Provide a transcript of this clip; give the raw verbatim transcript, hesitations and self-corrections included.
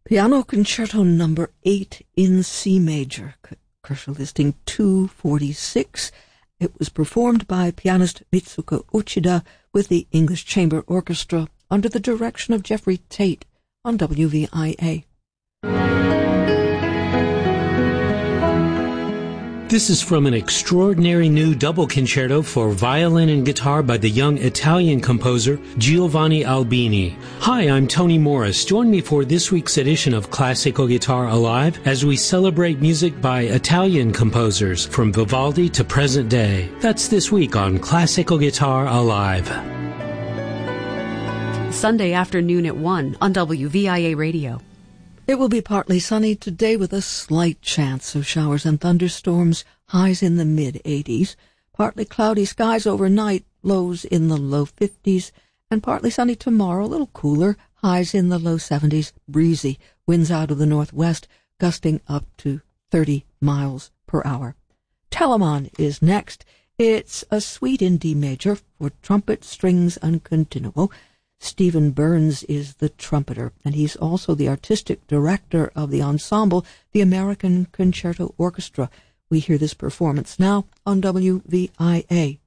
Piano Concerto Number eight in C Major, Korsha listing two forty-six. It was performed by pianist Mitsuko Uchida with the English Chamber Orchestra under the direction of Jeffrey Tate on W V I A. This is from an extraordinary new double concerto for violin and guitar by the young Italian composer Giovanni Albini. Hi, I'm Tony Morris. Join me for this week's edition of Classical Guitar Alive as we celebrate music by Italian composers from Vivaldi to present day. That's this week on Classical Guitar Alive. Sunday afternoon at one on W V I A Radio. It will be partly sunny today with a slight chance of showers and thunderstorms, highs in the mid-eighties. Partly cloudy skies overnight, lows in the low fifties. And partly sunny tomorrow, a little cooler, highs in the low seventies, breezy, winds out of the northwest, gusting up to thirty miles per hour. Telemann is next. It's a suite in D major for trumpet, strings, and continuo. Stephen Burns is the trumpeter, and he's also the artistic director of the ensemble, the American Concerto Orchestra. We hear this performance now on W V I A.